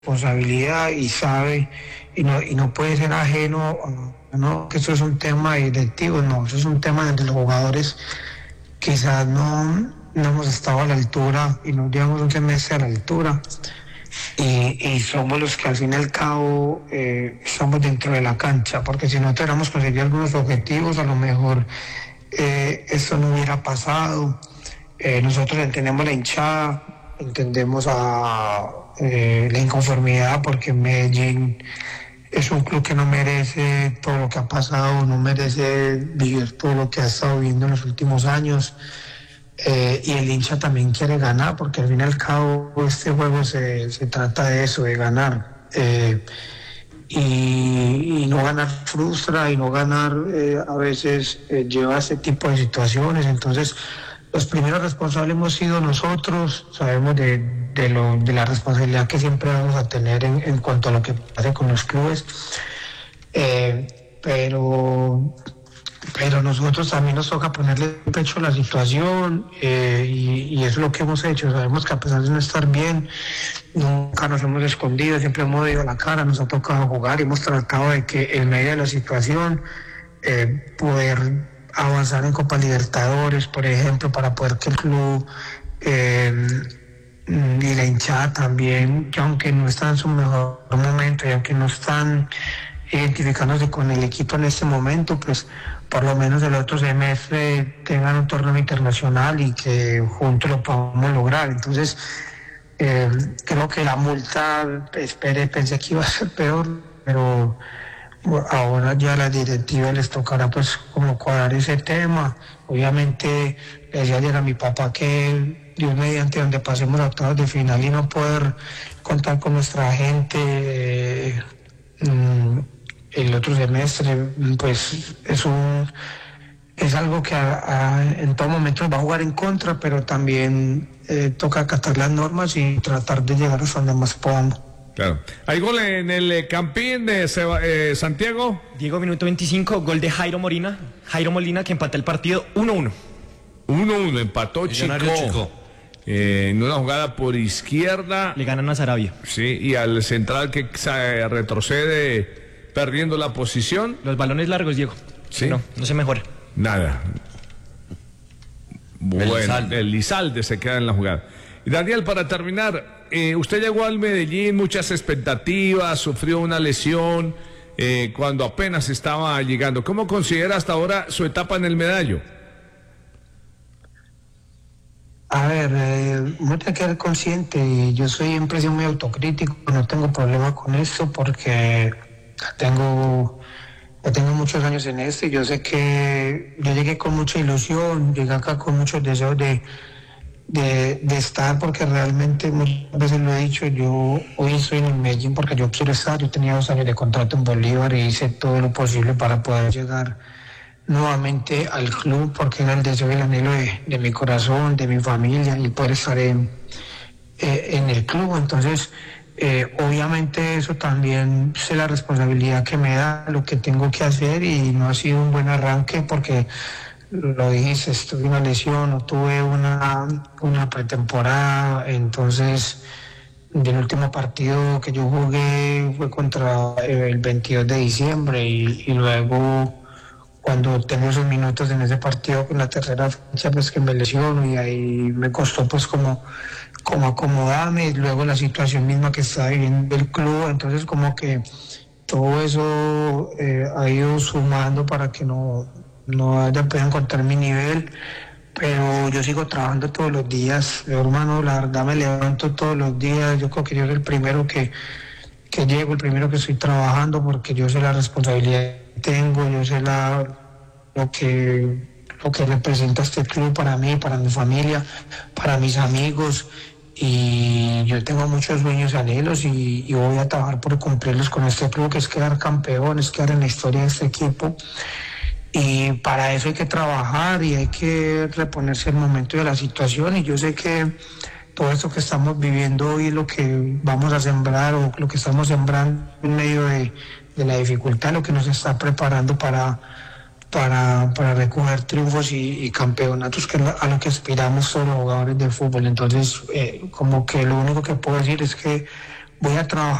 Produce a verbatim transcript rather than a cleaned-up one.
responsabilidad y sabe y no, y no puede ser ajeno a, no, que esto es un tema de directivos, no, eso es un tema donde los jugadores quizás no, no hemos estado a la altura y no llevamos un semestre a la altura y, y somos los que al fin y al cabo eh, estamos dentro de la cancha, porque si no tuviéramos conseguido algunos objetivos, a lo mejor eh, esto no hubiera pasado. Eh, nosotros entendemos la hinchada, entendemos a eh, la inconformidad, porque Medellín es un club que no merece todo lo que ha pasado, no merece vivir todo lo que ha estado viviendo en los últimos años, eh, y el hincha también quiere ganar, porque al fin y al cabo este juego se, se trata de eso, de ganar, eh, y, y no ganar frustra, y no ganar eh, a veces eh, lleva a este tipo de situaciones. Entonces los primeros responsables hemos sido nosotros, sabemos de, de, lo, de la responsabilidad que siempre vamos a tener en, en cuanto a lo que pase con los clubes, eh, pero, pero nosotros también nos toca ponerle pecho a la situación, eh, y, y eso es lo que hemos hecho. Sabemos que a pesar de no estar bien, nunca nos hemos escondido, siempre hemos ido a la cara, nos ha tocado jugar y hemos tratado de que en medio de la situación eh, poder avanzar en Copa Libertadores, por ejemplo, para poder que el club eh, y la hinchada también, que aunque no están en su mejor momento y aunque no están identificándose con el equipo en este momento, pues por lo menos el otro semestre tengan un torneo internacional y que juntos lo podamos lograr. Entonces eh, creo que la multa, espere, pensé que iba a ser peor, pero ahora ya a la directiva les tocará pues como cuadrar ese tema. Obviamente le decía ayer a mi papá que Dios mediante, donde pasemos a octavos de final y no poder contar con nuestra gente eh, el otro semestre, pues es un es algo que a, a, en todo momento nos va a jugar en contra, pero también eh, toca acatar las normas y tratar de llegar hasta donde más podamos. Claro. ¿Hay gol en el eh, Campín de Seba, eh, Santiago? Diego, minuto veinticinco, gol de Jairo Molina. Jairo Molina que empata el partido uno uno. uno uno, empató Chico. Chico. Eh, en una jugada por izquierda. Le ganan a Sarabia. Sí, y al central que se retrocede perdiendo la posición. Los balones largos, Diego. Sí. No, no se mejora. Nada. Bueno, Elizalde. el Elizalde se queda en la jugada. Y Daniel, para terminar, eh, usted llegó al Medellín, muchas expectativas, sufrió una lesión eh, cuando apenas estaba llegando. ¿Cómo considera hasta ahora su etapa en el Medallo? A ver, eh, uno tiene que ser consciente. Yo soy siempre he sido muy autocrítico, no tengo problema con esto porque tengo, ya tengo muchos años en esto y yo sé que yo llegué con mucha ilusión, llegué acá con muchos deseos de De, de estar, porque realmente muchas veces lo he dicho, yo hoy estoy en el Medellín porque yo quiero estar. Yo tenía dos años de contrato en Bolívar y hice todo lo posible para poder llegar nuevamente al club, porque era el deseo y el anhelo de, de mi corazón, de mi familia, y poder estar en, eh, en el club. Entonces eh, obviamente eso también sé la responsabilidad que me da, lo que tengo que hacer, y no ha sido un buen arranque porque lo dijiste, tuve una lesión, no tuve una, una pretemporada. Entonces el último partido que yo jugué fue contra el veintidós de diciembre y, y luego cuando tengo esos minutos en ese partido con la tercera fecha, pues que me lesiono y ahí me costó pues como, como acomodarme, y luego la situación misma que está viviendo el club. Entonces como que todo eso eh, ha ido sumando para que no no haya podido encontrar mi nivel, pero yo sigo trabajando todos los días. Yo, hermano, la verdad me levanto todos los días. Yo creo que yo soy el primero que, que llego, el primero que estoy trabajando, porque yo sé la responsabilidad que tengo, yo sé la, lo que lo que representa este club para mí, para mi familia, para mis amigos, y yo tengo muchos sueños y anhelos y, y voy a trabajar por cumplirlos con este club, que es quedar campeón, es quedar en la historia de este equipo. Y para eso hay que trabajar y hay que reponerse el momento de la situación, y yo sé que todo esto que estamos viviendo hoy es lo que vamos a sembrar, o lo que estamos sembrando en medio de, de la dificultad, lo que nos está preparando para, para, para recoger triunfos y, y campeonatos, que es a lo que aspiramos todos los jugadores de fútbol. Entonces eh, como que lo único que puedo decir es que voy a trabajar